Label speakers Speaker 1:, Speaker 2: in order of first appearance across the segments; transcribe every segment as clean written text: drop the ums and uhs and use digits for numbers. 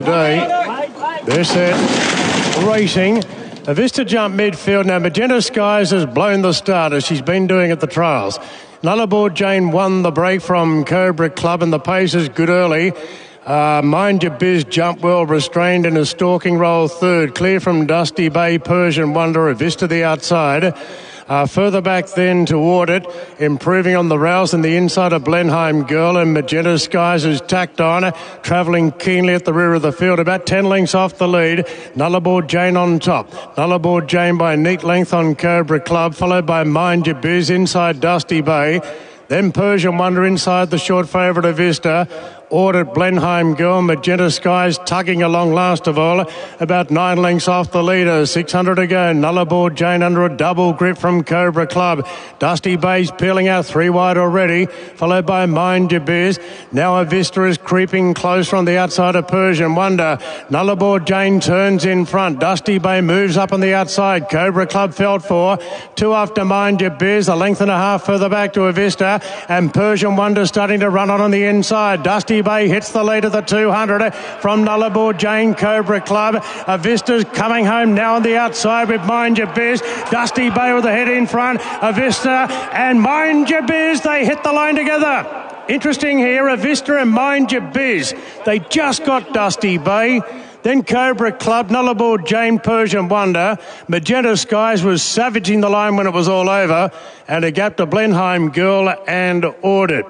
Speaker 1: They're set, racing. Avista jump midfield. Now, Magenta Skies has blown the start as she's been doing at the trials. Nullarbor Jane won the break from Cobra Club, and the pace is good early. Mind Your Biz jump well restrained in a stalking roll third. Clear from Dusty Bay, Persian Wonder, Avista the outside. Further back then toward it, improving on the rails and the inside of Blenheim Girl, and Magenta Skies is tacked on, travelling keenly at the rear of the field, about 10 lengths off the lead. Nullarbor Jane on top. Nullarbor Jane by a neat length on Cobra Club, followed by Mind Your Biz inside Dusty Bay. Then Persian Wonder inside the short favourite of Avista. Ordered Blenheim Girl, Magenta Skies tugging along last of all, about 9 lengths off the leader. 600 to go. Nullarbor Jane under a double grip from Cobra Club. Dusty Bay's peeling out 3 wide already, followed by Mind Your Biz. Now Avista is creeping close from the outside of Persian Wonder. Nullarbor Jane turns in front. Dusty Bay moves up on the outside. Cobra Club felt for. 2 after Mind Your Biz, a length and a half further back to Avista, and Persian Wonder starting to run on the inside. Dusty Bay hits the lead of the 200 from Nullarbor Jane, Cobra Club. Avista's coming home now on the outside with Mind Your Biz. Dusty Bay with the head in front. Avista and Mind Your Biz, they hit the line together. Interesting here, Avista and Mind Your Biz. They just got Dusty Bay. Then Cobra Club, Nullarbor Jane, Persian Wonder. Magenta Skies was savaging the line when it was all over, and a gap to Blenheim Girl and Ordered.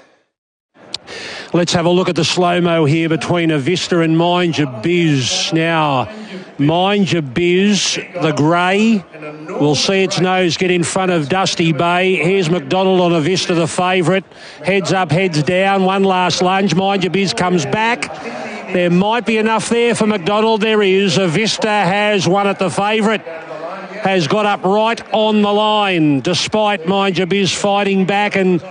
Speaker 2: Let's have a look at the slow-mo here between Avista and Mind Your Biz. Now, Mind Your Biz, the grey, will see its nose get in front of Dusty Bay. Here's McDonald on Avista, the favourite. Heads up, heads down, one last lunge. Mind Your Biz comes back. There might be enough there for McDonald. There is. Avista has won at the favourite. Has got up right on the line, despite Mind Your Biz fighting back, and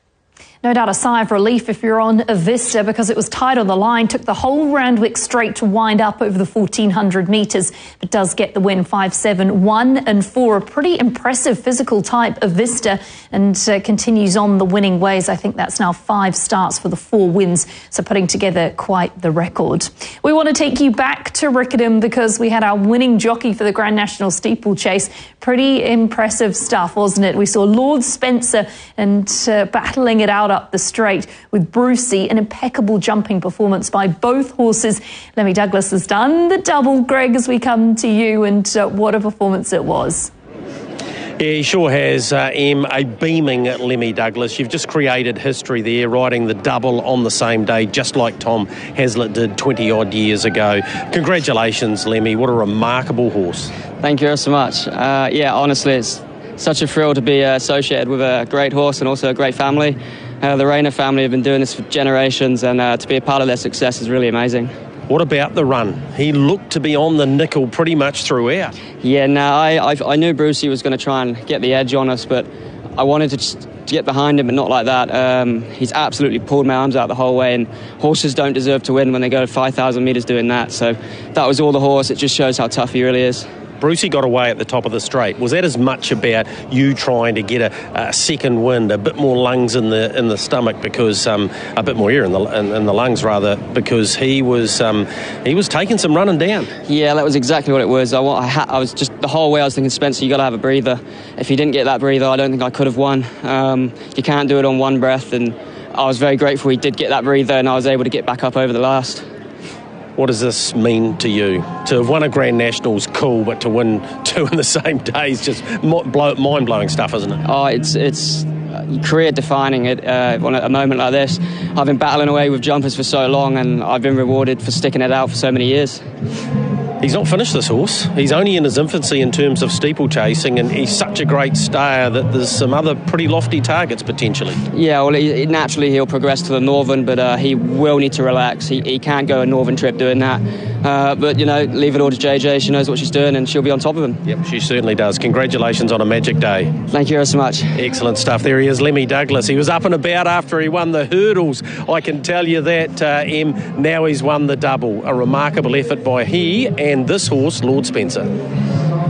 Speaker 3: no doubt a sigh of relief if you're on Avista, because it was tight on the line, took the whole Randwick Straight to wind up over the 1,400 metres, but does get the win. 5-7, 1 and 4. A pretty impressive physical type Avista, and continues on the winning ways. I think that's now 5 starts for the 4 wins, so putting together quite the record. We want to take you back to Riccarton because we had our winning jockey for the Grand National Steeplechase. Pretty impressive stuff, wasn't it? We saw Lord Spencer and battling it out up the straight with Brucey. An impeccable jumping performance by both horses. Lemmy Douglas has done the double. Greg, as we come to you, and what a performance it was.
Speaker 4: Yeah, he sure has, a beaming Lemmy Douglas. You've just created history there, riding the double on the same day, just like Tom Hazlitt did 20-odd years ago. Congratulations, Lemmy. What a remarkable horse.
Speaker 5: Thank you so much. Yeah, honestly, it's such a thrill to be associated with a great horse and also a great family. The Rayner family have been doing this for generations, and to be a part of their success is really amazing.
Speaker 4: What about the run? He looked to be on the nickel pretty much throughout.
Speaker 5: Yeah, no, I knew Brucey was going to try and get the edge on us, but I wanted to just get behind him, but not like that. He's absolutely pulled my arms out the whole way, and horses don't deserve to win when they go 5,000 metres doing that. So that was all the horse. It just shows how tough he really is.
Speaker 4: Brucey got away at the top of the straight. Was that as much about you trying to get a second wind, a bit more lungs in the stomach, because a bit more air in the lungs rather, because he was taking some running down?
Speaker 5: Yeah, that was exactly what it was. I was just the whole way I was thinking, Spencer, you got to have a breather. If he didn't get that breather, I don't think I could have won. You can't do it on one breath, and I was very grateful he did get that breather, and I was able to get back up over the last.
Speaker 4: What does this mean to you? To have won a Grand National's cool, but to win 2 in the same day is just mind-blowing stuff, isn't it?
Speaker 5: Oh, it's career-defining on a moment like this. I've been battling away with jumpers for so long, and I've been rewarded for sticking it out for so many years.
Speaker 4: He's not finished, this horse. He's only in his infancy in terms of steeplechasing, and he's such a great stayer that there's some other pretty lofty targets potentially. Yeah,
Speaker 5: well, naturally he'll progress to the Northern, but he will need to relax. He can't go a Northern trip doing that. But, leave it all to JJ. She knows what she's doing, and she'll be on top of him. Yep, she certainly does. Congratulations on a magic day. Thank you so much.
Speaker 4: Excellent stuff. There he is, Lemmy Douglas. He was up and about after he won the hurdles. I can tell you that, Em. Now he's won the double. A remarkable effort by he and this horse, Lord Spencer.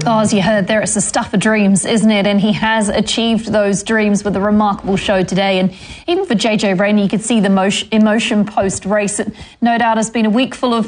Speaker 3: Oh, as you heard there, it's the stuff of dreams, isn't it? And he has achieved those dreams with a remarkable show today. And even for JJ Rainey, you could see the emotion post-race. It no doubt has been a week full of